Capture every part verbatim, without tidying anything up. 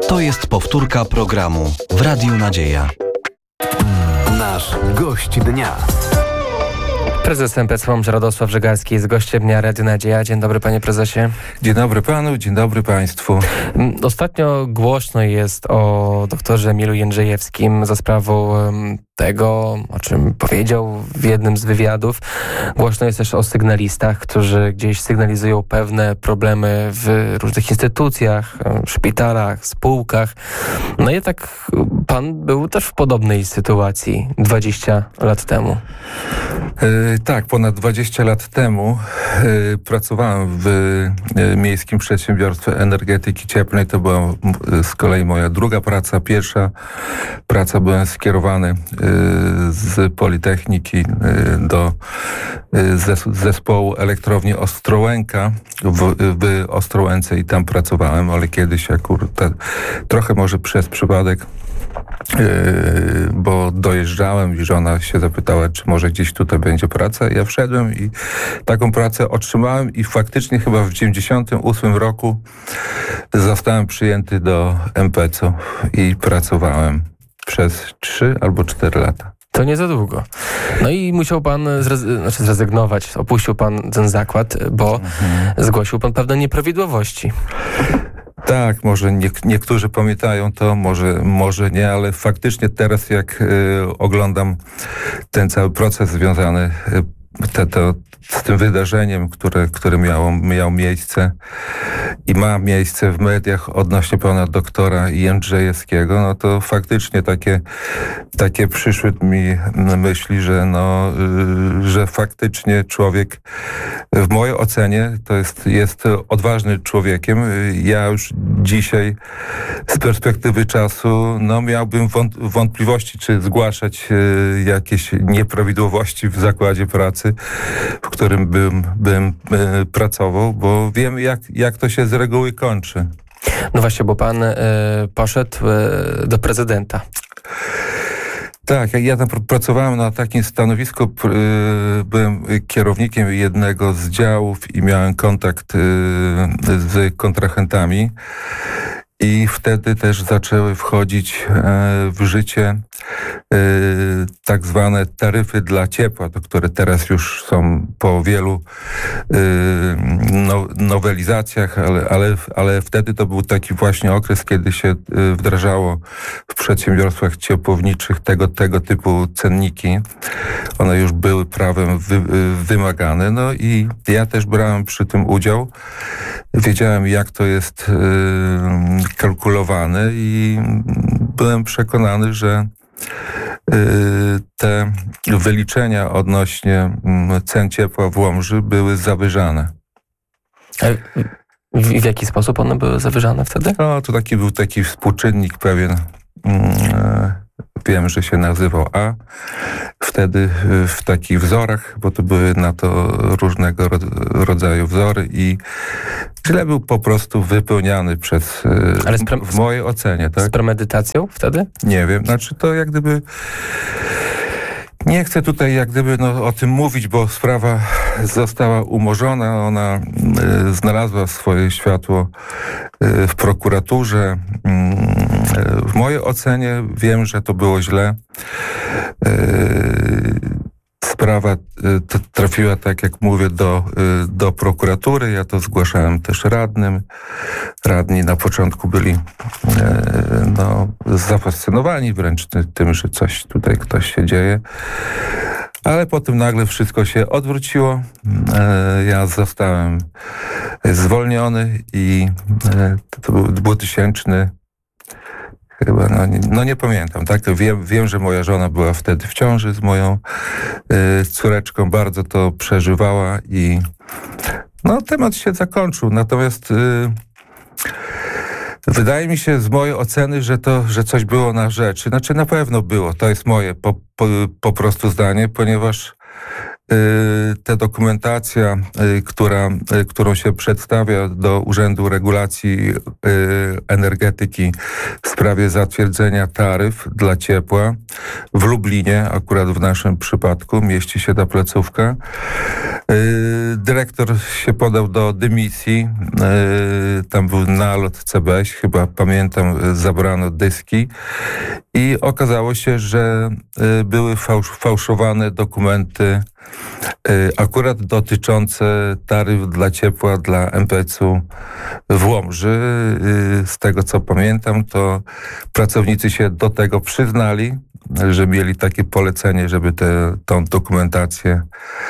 To jest powtórka programu w Radiu Nadzieja. Nasz gość dnia. Prezes M P C Łomża Radosław Żegalski jest gościem dnia Radia Nadzieja. Dzień dobry, panie prezesie. Dzień dobry panu, dzień dobry państwu. Ostatnio głośno jest o doktorze Emilu Jędrzejewskim za sprawą tego, o czym powiedział w jednym z wywiadów. Głośno jest też o sygnalistach, którzy gdzieś sygnalizują pewne problemy w różnych instytucjach, szpitalach, spółkach. No i tak pan był też w podobnej sytuacji dwadzieścia lat temu. Yy, tak, ponad dwadzieścia lat temu yy, pracowałem w yy, Miejskim Przedsiębiorstwie Energetyki Cieplnej. To była yy, z kolei moja druga praca. Pierwsza praca byłem skierowany yy, z Politechniki yy, do yy, zes- zespołu elektrowni Ostrołęka w, w Ostrołęce i tam pracowałem, ale kiedyś akurat trochę może przez przypadek, Yy, bo dojeżdżałem i żona się zapytała, czy może gdzieś tutaj będzie praca. Ja wszedłem i taką pracę otrzymałem i faktycznie chyba w dziewięćdziesiątym ósmym roku zostałem przyjęty do M P C i pracowałem przez trzy albo cztery lata. To nie za długo. No i musiał pan zrezy- znaczy zrezygnować, opuścił pan ten zakład, bo mhm. zgłosił pan pewne nieprawidłowości. Tak, może nie, niektórzy pamiętają to, może, może nie, ale faktycznie teraz jak y, oglądam ten cały proces związany y, te, to, z tym wydarzeniem, które, które miało, miało miejsce i ma miejsce w mediach odnośnie pana doktora Jędrzejewskiego, no to faktycznie takie, takie przyszły mi myśli, że no, y, że faktycznie człowiek w mojej ocenie to jest, jest odważny człowiekiem. Ja już dzisiaj z perspektywy czasu no, miałbym wątpliwości, czy zgłaszać y, jakieś nieprawidłowości w zakładzie pracy, w którym bym, bym y, pracował, bo wiem, jak, jak to się z reguły kończy. No właśnie, bo pan y, poszedł y, do prezydenta. Tak, ja tam pracowałem na takim stanowisku, yy, byłem kierownikiem jednego z działów i miałem kontakt yy, z kontrahentami i wtedy też zaczęły wchodzić yy, w życie yy, tak zwane taryfy dla ciepła, to które teraz już są po wielu yy, no, nowelizacjach, ale, ale, ale wtedy to był taki właśnie okres, kiedy się yy, wdrażało w przedsiębiorstwach ciepłowniczych tego, tego typu cenniki. One już były prawem wy, wymagane. No i ja też brałem przy tym udział. Wiedziałem, jak to jest yy, kalkulowane i byłem przekonany, że yy, te wyliczenia odnośnie yy, cen ciepła w Łomży były zawyżane. W, w jaki sposób one były zawyżane wtedy? No, to taki był taki współczynnik pewien. Yy, Wiem, że się nazywał A. Wtedy w takich wzorach, bo to były na to różnego rodzaju wzory i źle był po prostu wypełniany przez, ale z pre- w mojej ocenie. Tak? Z premedytacją wtedy? Nie wiem, znaczy to jak gdyby... Nie chcę tutaj jak gdyby no, o tym mówić, bo sprawa została umorzona. Ona y, znalazła swoje światło y, w prokuraturze. Y, w mojej ocenie wiem, że to było źle. Y, sprawa y, trafiła, tak jak mówię, do, y, do prokuratury. Ja to zgłaszałem też radnym. Radni na początku byli y, no, zafascynowani wręcz tym, że coś tutaj ktoś się dzieje. Ale potem nagle wszystko się odwróciło. Y, ja zostałem zwolniony i y, to był dwutysięczny Chyba, no nie, no nie pamiętam, tak? Wiem, wiem, że moja żona była wtedy w ciąży z moją y, córeczką, bardzo to przeżywała i no temat się zakończył. Natomiast y, wydaje mi się z mojej oceny, że to, że coś było na rzeczy. Znaczy na pewno było, to jest moje po, po, po prostu zdanie, ponieważ ta dokumentacja, która, którą się przedstawia do Urzędu Regulacji Energetyki w sprawie zatwierdzenia taryf dla ciepła w Lublinie, akurat w naszym przypadku mieści się ta placówka. Dyrektor się podał do dymisji, tam był nalot C B S, chyba pamiętam, zabrano dyski i okazało się, że były fałsz, fałszowane dokumenty akurat dotyczące taryf dla ciepła dla M P C-u w Łomży. Z tego co pamiętam, to pracownicy się do tego przyznali, że mieli takie polecenie, żeby tę tą dokumentację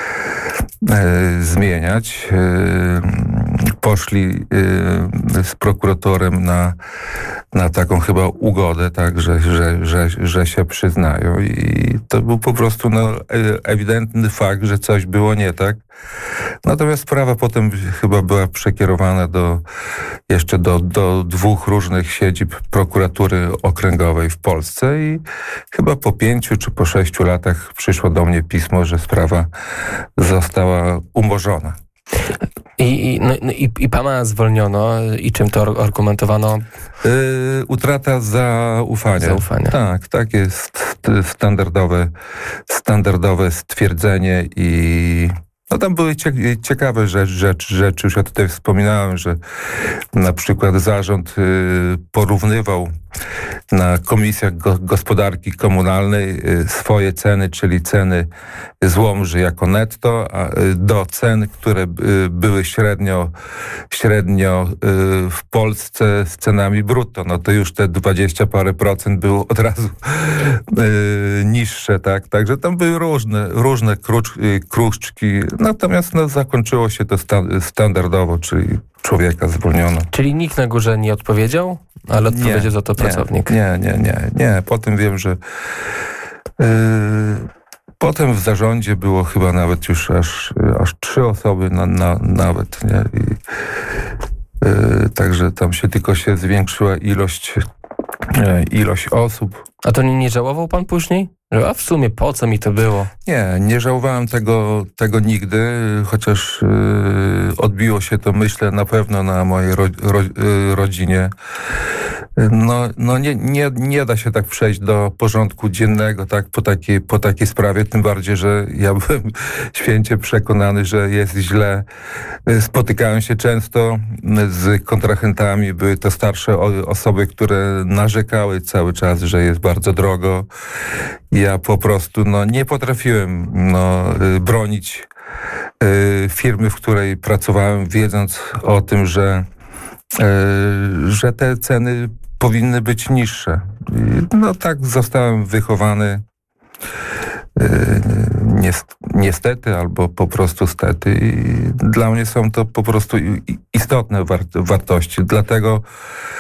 e, zmieniać. E, poszli e, z prokuratorem na, na taką chyba ugodę, tak, że, że, że, że się przyznają. I to był po prostu no, ewidentny fakt, że coś było nie tak. Natomiast sprawa potem chyba była przekierowana do jeszcze do, do dwóch różnych siedzib prokuratury okręgowej w Polsce i chyba po pięciu czy po sześciu latach przyszło do mnie pismo, że sprawa została umorzona. I, i, no, i, i pana zwolniono i czym to argumentowano? Yy, utrata zaufania. Zaufania. Tak, tak jest standardowe, standardowe stwierdzenie i no tam były ciekawe rzeczy, rzeczy, rzeczy. Już ja tutaj wspominałem, że na przykład zarząd y, porównywał na komisjach go, gospodarki komunalnej y, swoje ceny, czyli ceny z Łomży jako netto, a, y, do cen, które y, były średnio, średnio y, w Polsce z cenami brutto. No to już te dwadzieścia parę procent było od razu y, niższe, tak? Także tam były różne, różne krucz, y, kruczki. Natomiast no, zakończyło się to sta- standardowo, czyli człowieka zwolniono. Czyli nikt na górze nie odpowiedział, ale odpowiedział nie, za to pracownik. Nie, nie, nie, nie. Potem wiem, że yy, potem w zarządzie było chyba nawet już aż, aż trzy osoby na, na, nawet, nie? I, yy, także tam się tylko się zwiększyła ilość, yy, ilość osób. A to nie, nie żałował pan później? A w sumie po co mi to było? Nie, nie żałowałem tego, tego nigdy, chociaż yy, odbiło się to, myślę, na pewno na mojej ro, ro, yy, rodzinie. No, no nie, nie, nie da się tak przejść do porządku dziennego tak, po, takiej, po takiej sprawie, tym bardziej, że ja byłem święcie przekonany, że jest źle. Spotykałem się często z kontrahentami, były to starsze osoby, które narzekały cały czas, że jest bardzo drogo. Ja po prostu no, nie potrafiłem no, bronić y, firmy, w której pracowałem, wiedząc o tym, że, y, że te ceny powinny być niższe. I, no tak zostałem wychowany y, niestety albo po prostu stety. I dla mnie są to po prostu istotne war- wartości. Dlatego y,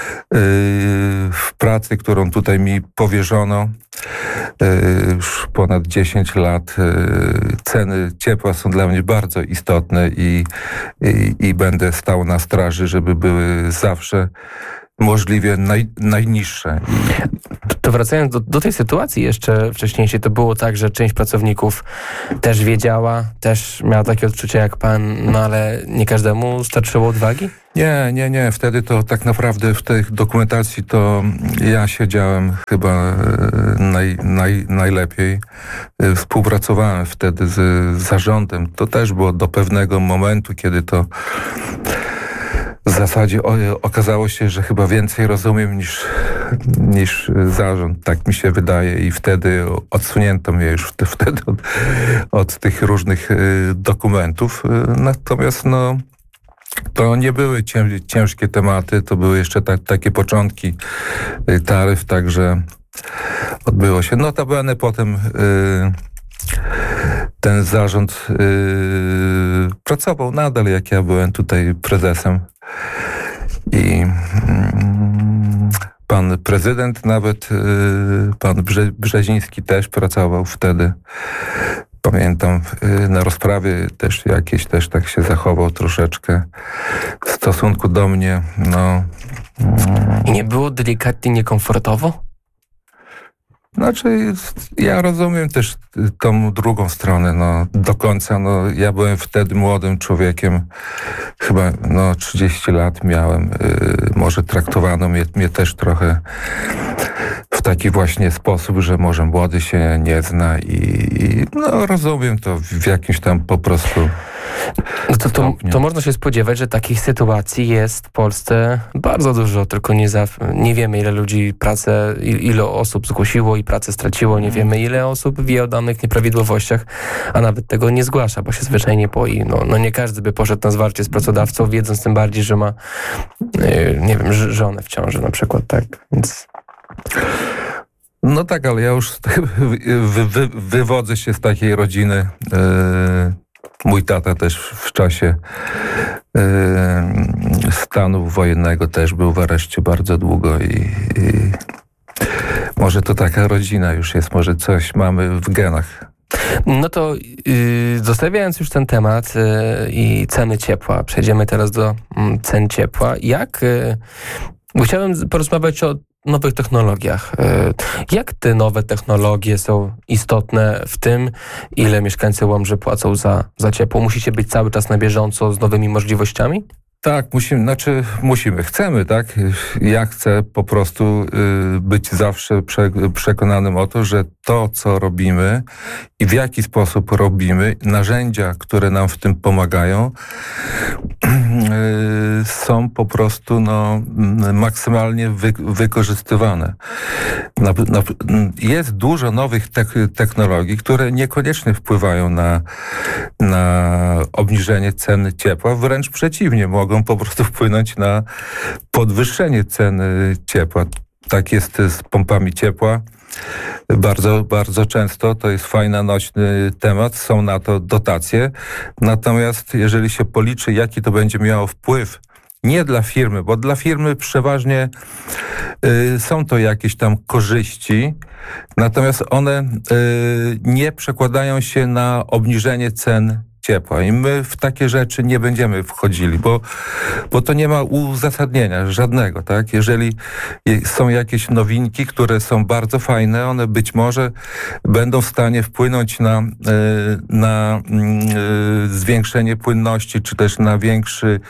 w pracy, którą tutaj mi powierzono, już ponad dziesięć lat, ceny ciepła są dla mnie bardzo istotne i, i, i będę stał na straży, żeby były zawsze możliwie naj, najniższe. To, to wracając do, do tej sytuacji jeszcze wcześniejszej, to było tak, że część pracowników też wiedziała, też miała takie odczucia jak pan, no ale nie każdemu starczyło odwagi? Nie, nie, nie. Wtedy to tak naprawdę w tej dokumentacji to ja siedziałem chyba naj, naj, najlepiej. Współpracowałem wtedy z, z zarządem. To też było do pewnego momentu, kiedy to w zasadzie o, okazało się, że chyba więcej rozumiem niż, niż zarząd. Tak mi się wydaje i wtedy odsunięto mnie już wtedy od, od tych różnych y, dokumentów. Natomiast no to nie były ciężkie tematy, to były jeszcze tak, takie początki taryf, także odbyło się. Notabene potem y, ten zarząd y, pracował nadal, jak ja byłem tutaj prezesem. I y, pan prezydent nawet, y, pan Brze- Brzeziński też pracował wtedy. Pamiętam, na rozprawie też jakieś też tak się zachował troszeczkę w stosunku do mnie, no. I nie było delikatnie niekomfortowo? Znaczy, ja rozumiem też tą drugą stronę, no, do końca, no, ja byłem wtedy młodym człowiekiem, chyba, no, trzydzieści lat miałem, yy, może traktowano mnie, mnie też trochę w taki właśnie sposób, że może młody się nie zna i, i no, rozumiem to w jakimś tam po prostu No to, to, to można się spodziewać, że takich sytuacji jest w Polsce bardzo dużo, tylko nie, za, nie wiemy, ile ludzi pracę, ile osób zgłosiło i pracę straciło, nie wiemy, ile osób wie o danych nieprawidłowościach, a nawet tego nie zgłasza, bo się zwyczajnie boi. No, no nie każdy by poszedł na zwarcie z pracodawcą, wiedząc tym bardziej, że ma, nie wiem, żonę w ciąży na przykład, tak, więc... No tak, ale ja już wy, wy, wywodzę się z takiej rodziny. Yy, mój tata też w czasie yy, stanu wojennego też był w areszcie bardzo długo i, i może to taka rodzina już jest, może coś mamy w genach. No to yy, zostawiając już ten temat yy, i ceny ciepła, przejdziemy teraz do yy, cen ciepła. Jak... Yy, chciałem porozmawiać o nowych technologiach. Jak te nowe technologie są istotne w tym, ile mieszkańcy Łomży płacą za, za ciepło? Musicie być cały czas na bieżąco z nowymi możliwościami? Tak, musimy, znaczy musimy, chcemy, tak? Ja chcę po prostu y, być zawsze prze, przekonanym o to, że to, co robimy i w jaki sposób robimy, narzędzia, które nam w tym pomagają, y, są po prostu no, maksymalnie wy, wykorzystywane. Na, na, jest dużo nowych te, technologii, które niekoniecznie wpływają na, na obniżenie ceny ciepła, wręcz przeciwnie, mogą mogą po prostu wpłynąć na podwyższenie ceny ciepła. Tak jest z pompami ciepła. Bardzo, bardzo często to jest fajny, nośny temat, są na to dotacje. Natomiast jeżeli się policzy, jaki to będzie miało wpływ, nie dla firmy, bo dla firmy przeważnie y, są to jakieś tam korzyści, natomiast one y, nie przekładają się na obniżenie cen ciepła i my w takie rzeczy nie będziemy wchodzili, bo, bo to nie ma uzasadnienia żadnego, tak? Jeżeli są jakieś nowinki, które są bardzo fajne, one być może będą w stanie wpłynąć na, na zwiększenie płynności, czy też na większy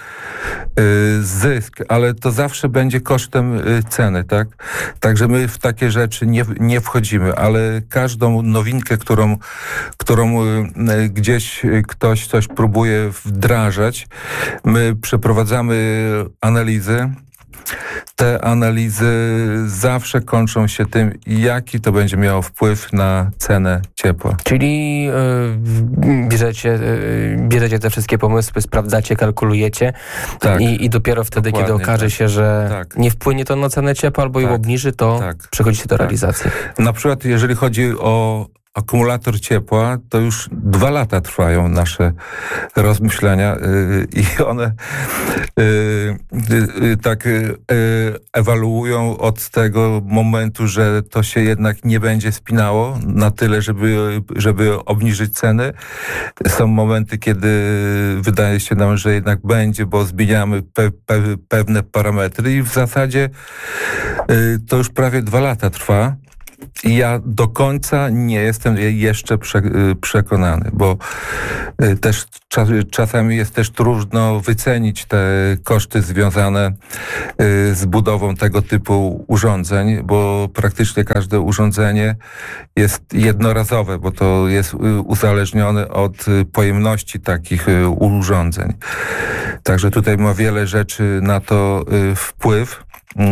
zysk, ale to zawsze będzie kosztem ceny, tak? Także my w takie rzeczy nie, nie wchodzimy, ale każdą nowinkę, którą, którą gdzieś ktoś coś próbuje wdrażać. My przeprowadzamy analizy. Te analizy zawsze kończą się tym, jaki to będzie miało wpływ na cenę ciepła. Czyli yy, bierzecie, yy, bierzecie te wszystkie pomysły, sprawdzacie, kalkulujecie tak, i, i dopiero wtedy, kiedy okaże tak. się, że tak. nie wpłynie to na cenę ciepła albo tak. ją obniży, to tak. przechodzicie do tak. realizacji. Na przykład jeżeli chodzi o akumulator ciepła, to już dwa lata trwają nasze rozmyślenia yy, i one yy, yy, tak yy, ewaluują od tego momentu, że to się jednak nie będzie spinało na tyle, żeby, żeby obniżyć ceny. Są momenty, kiedy wydaje się nam, że jednak będzie, bo zmieniamy pe, pe, pewne parametry i w zasadzie yy, to już prawie dwa lata trwa. I ja do końca nie jestem jeszcze prze, przekonany, bo też czas, czasami jest też trudno wycenić te koszty związane z budową tego typu urządzeń, bo praktycznie każde urządzenie jest jednorazowe, bo to jest uzależnione od pojemności takich urządzeń. Także tutaj ma wiele rzeczy na to wpływ.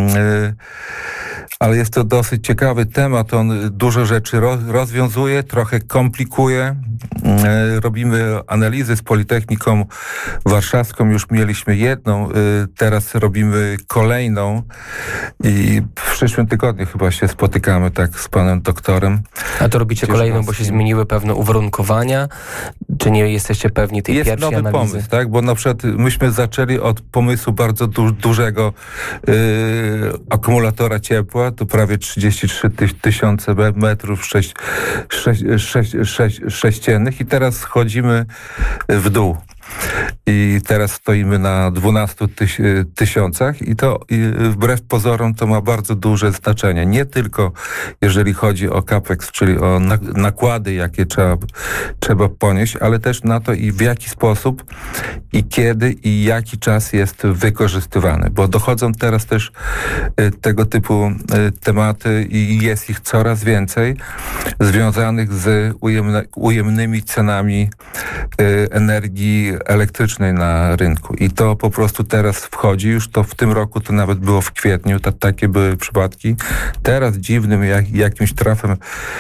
Ale jest to dosyć ciekawy temat, on dużo rzeczy rozwiązuje, trochę komplikuje. Robimy analizy z Politechniką Warszawską, już mieliśmy jedną, teraz robimy kolejną i w przyszłym tygodniu chyba się spotykamy tak z panem doktorem. A to robicie kolejną, bo się zmieniły pewne uwarunkowania? Czy nie jesteście pewni tej jest pierwszej nowy analizy? Pomysł, tak? Bo na przykład myśmy zaczęli od pomysłu bardzo du- dużego yy, akumulatora ciepła, to prawie trzydzieści trzy tysiące metrów sześć, sześć, sześć, sześć, sześciennych i teraz schodzimy w dół. i teraz stoimy na dwunastu tyś- tysiącach i to i wbrew pozorom to ma bardzo duże znaczenie. Nie tylko jeżeli chodzi o capex, czyli o na- nakłady, jakie trzeba, trzeba ponieść, ale też na to i w jaki sposób i kiedy i jaki czas jest wykorzystywany, bo dochodzą teraz też y, tego typu y, tematy i jest ich coraz więcej związanych z ujemne, ujemnymi cenami y, energii elektrycznej na rynku. I to po prostu teraz wchodzi, już to w tym roku, to nawet było w kwietniu, to, takie były przypadki. Teraz dziwnym jak, jakimś trafem,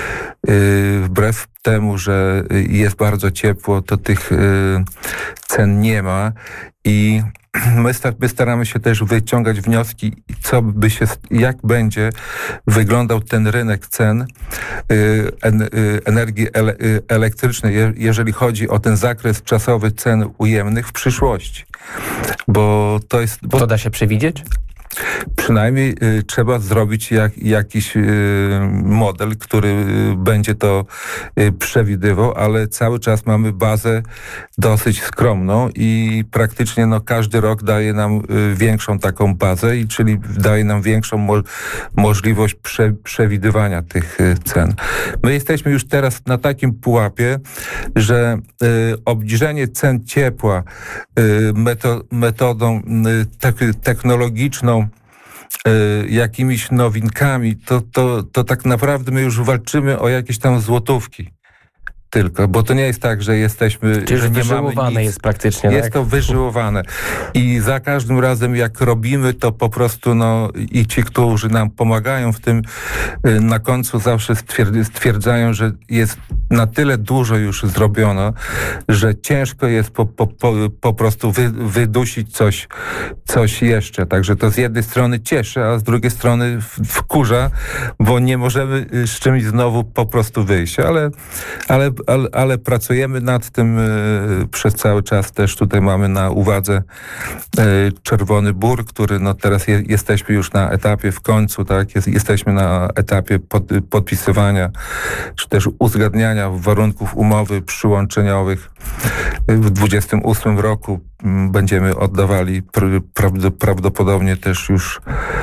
y, wbrew temu, że jest bardzo ciepło, to tych y, cen nie ma i my, star- my staramy się też wyciągać wnioski, co by się, jak będzie wyglądał ten rynek cen y, en, y, energii ele, y, elektrycznej, je, jeżeli chodzi o ten zakres czasowy cen ujemnych w przyszłości. Bo to jest... Bo To da się przewidzieć? Przynajmniej y, trzeba zrobić jak, jakiś y, model, który y, będzie to y, przewidywał, ale cały czas mamy bazę dosyć skromną i praktycznie no, każdy rok daje nam y, większą taką bazę, i czyli daje nam większą mo- możliwość prze- przewidywania tych y, cen. My jesteśmy już teraz na takim pułapie, że y, obniżenie cen ciepła y, meto- metodą y, te- technologiczną, y, jakimiś nowinkami, to, to, to tak naprawdę my już walczymy o jakieś tam złotówki. Tylko, bo to nie jest tak, że jesteśmy... Czyli że nie wyżyłowane mamy nic. jest praktycznie, Jest tak? to wyżyłowane. I za każdym razem, jak robimy, to po prostu no i ci, którzy nam pomagają w tym, y, na końcu zawsze stwierd- stwierdzają, że jest na tyle dużo już zrobiono, że ciężko jest po, po, po, po prostu wy, wydusić coś, coś jeszcze. Także to z jednej strony cieszy, a z drugiej strony w- wkurza, bo nie możemy y, z czymś znowu po prostu wyjść. Ale, ale Ale, ale pracujemy nad tym y, przez cały czas. Też tutaj mamy na uwadze y, Czerwony Bór, który no teraz je, jesteśmy już na etapie w końcu, tak? Jest, jesteśmy na etapie pod, podpisywania, czy też uzgadniania warunków umowy przyłączeniowych. W dwudziestym ósmym roku m, będziemy oddawali pr, prawd, prawdopodobnie też już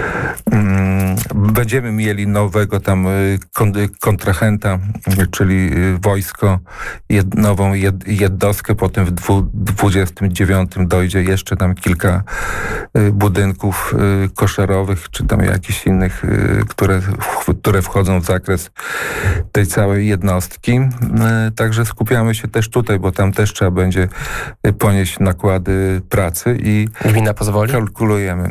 m, będziemy mieli nowego tam y, kon, kontrahenta, y, czyli y, wojsko, jed, nową jed, jednostkę, potem w dwu, dwudziestym dziewiątym dojdzie jeszcze tam kilka y, budynków y, koszerowych, czy tam jakichś innych, y, które, w, które wchodzą w zakres tej całej jednostki. Y, także skupiamy się też tutaj, bo tam też trzeba będzie y, ponieść nakłady pracy i Gmina pozwoli? kalkulujemy.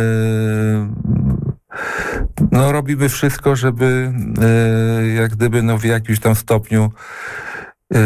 Y, No robimy wszystko, żeby y, jak gdyby no w jakimś tam stopniu y,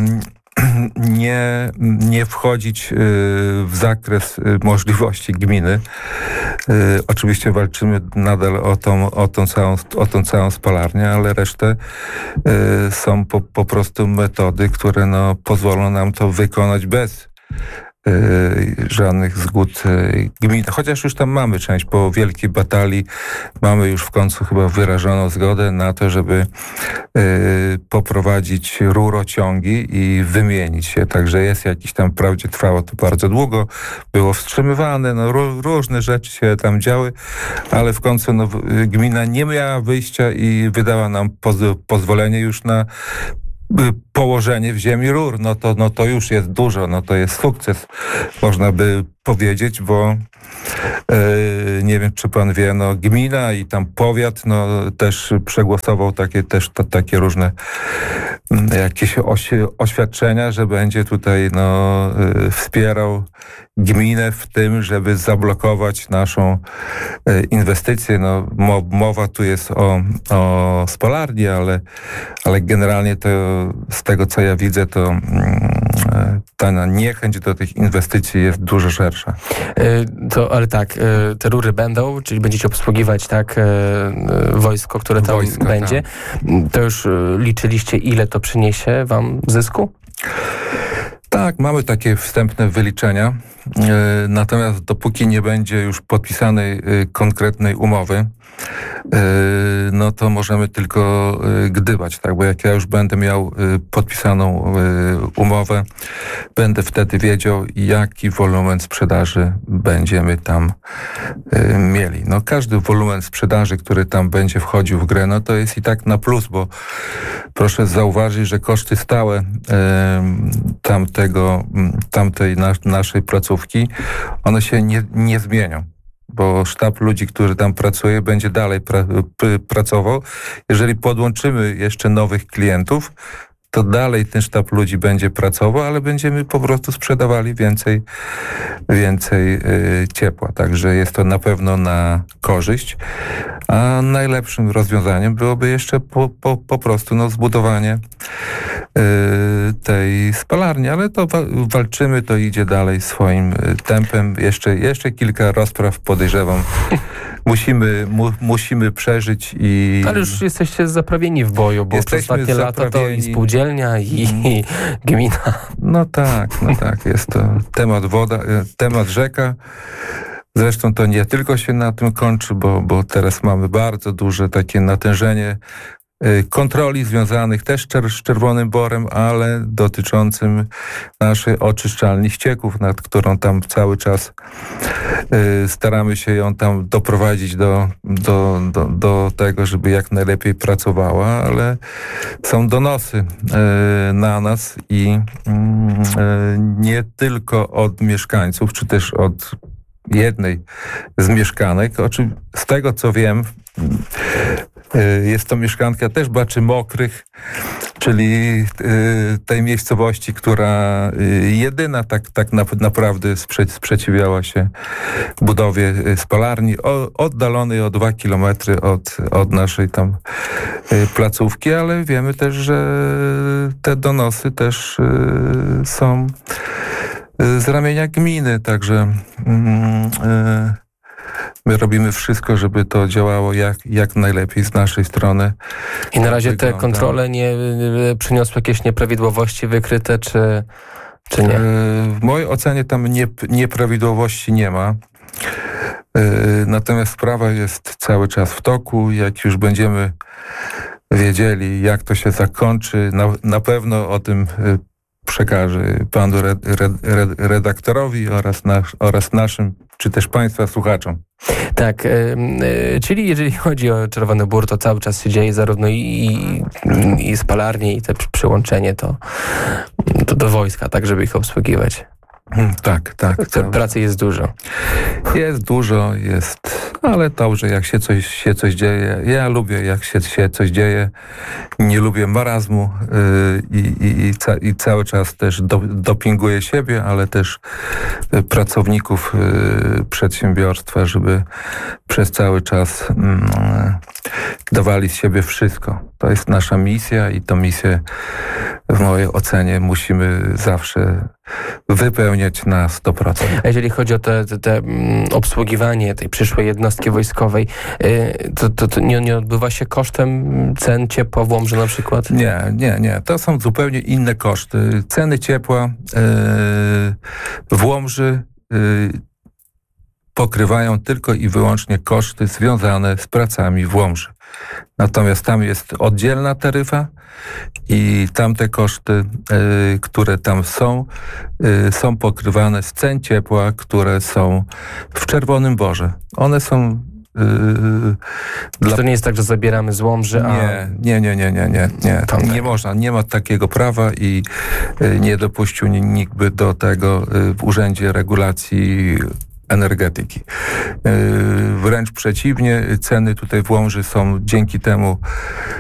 nie, nie wchodzić y, w zakres y, możliwości gminy. Y, oczywiście walczymy nadal o tą, o tą, całą, o tą całą spalarnię, ale resztę y, są po, po prostu metody, które no, pozwolą nam to wykonać bez y, żadnych zgód y, gmin. Chociaż już tam mamy część po wielkiej batalii, mamy już w końcu chyba wyrażoną zgodę na to, żeby y, poprowadzić rurociągi i wymienić się. Także jest jakiś tam, wprawdzie trwało to bardzo długo, było wstrzymywane, no, ró- różne rzeczy się tam działy, ale w końcu no, w- gmina nie miała wyjścia i wydała nam poz- pozwolenie już na y, położenie w ziemi rur. No to, no to już jest dużo, no to jest sukces, można by powiedzieć, bo e, nie wiem, czy pan wie, no gmina i tam powiat, no też przegłosował takie też to, takie różne m, jakieś oś, oświadczenia, że będzie tutaj no e, wspierał gminę w tym, żeby zablokować naszą e, inwestycję. No mo, mowa tu jest o, o spalarni, ale, ale generalnie to z tego, co ja widzę, to mm, ta niechęć do tych inwestycji jest dużo szersza. Y, To, ale tak, y, te rury będą, czyli będziecie obsługiwać tak y, y, wojsko, które tam Wojsko, będzie. To już y, liczyliście, ile to przyniesie wam zysku? Tak, mamy takie wstępne wyliczenia. Natomiast dopóki nie będzie już podpisanej konkretnej umowy, no to możemy tylko gdybać, tak? Bo jak ja już będę miał podpisaną umowę, będę wtedy wiedział, jaki wolumen sprzedaży będziemy tam mieli. No każdy wolumen sprzedaży, który tam będzie wchodził w grę, no to jest i tak na plus, bo proszę zauważyć, że koszty stałe tamtego, tamtej nas, naszej placówki, one się nie, nie zmienią, bo sztab ludzi, który tam pracuje, będzie dalej pra- p- pracował. Jeżeli podłączymy jeszcze nowych klientów, to dalej ten sztab ludzi będzie pracował, ale będziemy po prostu sprzedawali więcej, więcej y, ciepła. Także jest to na pewno na korzyść. A najlepszym rozwiązaniem byłoby jeszcze po, po, po prostu no, zbudowanie y, tej spalarni, ale to wa- walczymy, to idzie dalej swoim tempem. Jeszcze, jeszcze kilka rozpraw, podejrzewam. Musimy, mu, musimy przeżyć i... Ale już jesteście zaprawieni w boju, bo Jesteśmy przez ostatnie lata to i spółdzielnia, i, i gmina. No tak, no tak. Jest to temat woda, temat rzeka. Zresztą to nie tylko się na tym kończy, bo, bo teraz mamy bardzo duże takie natężenie kontroli związanych też z Czerwonym Borem, ale dotyczącym naszej oczyszczalni ścieków, nad którą tam cały czas y, staramy się ją tam doprowadzić do, do, do, do tego, żeby jak najlepiej pracowała, ale są donosy y, na nas i y, nie tylko od mieszkańców, czy też od jednej z mieszkanek. Oczy, z tego co wiem, jest to mieszkanka też Baczy Mokrych, czyli tej miejscowości, która jedyna tak, tak naprawdę sprze- sprzeciwiała się budowie spalarni, oddalonej o dwa kilometry od, od naszej tam placówki, ale wiemy też, że te donosy też są z ramienia gminy, także yy, my robimy wszystko, żeby to działało jak, jak najlepiej z naszej strony. I na razie te kontrole nie przyniosły jakieś nieprawidłowości wykryte, czy, czy nie? W mojej ocenie tam nie, nieprawidłowości nie ma. Natomiast sprawa jest cały czas w toku. Jak już będziemy wiedzieli, jak to się zakończy, na, na pewno o tym przekażę panu red, red, red, redaktorowi oraz, nasz, oraz naszym, czy też państwa słuchaczom. Tak, yy, yy, czyli jeżeli chodzi o Czerwony Bór, to cały czas się dzieje zarówno i, i, i spalarnie, i te przyłączenie to, to do wojska, tak, żeby ich obsługiwać. Tak, tak. Te pracy jest dużo. Jest dużo, jest, ale dobrze, jak się coś, się coś dzieje. Ja lubię, jak się, się coś dzieje. Nie lubię marazmu yy, i, i, ca, i cały czas też do, dopinguję siebie, ale też y, pracowników y, przedsiębiorstwa, żeby przez cały czas y, dawali z siebie wszystko. To jest nasza misja i tę misję w mojej ocenie musimy zawsze wypełniać na sto procent. A jeżeli chodzi o te, te, te obsługiwanie tej przyszłej jednostki wojskowej, to, to, to nie, nie odbywa się kosztem cen ciepła w Łomży na przykład? Nie, nie, nie. To są zupełnie inne koszty. Ceny ciepła yy, w Łomży yy, pokrywają tylko i wyłącznie koszty związane z pracami w Łomży. Natomiast tam jest oddzielna taryfa i tamte koszty, y, które tam są, y, są pokrywane z cen ciepła, które są w Czerwonym Borze. One są... Yy, dla... To nie jest tak, że zabieramy z Łomży, a... Nie, nie, nie, nie, nie, nie, nie. Nie można, nie ma takiego prawa i y, nie dopuścił nikt by do tego y, w Urzędzie Regulacji Energetyki. Yy, wręcz przeciwnie, ceny tutaj w Łomży są dzięki temu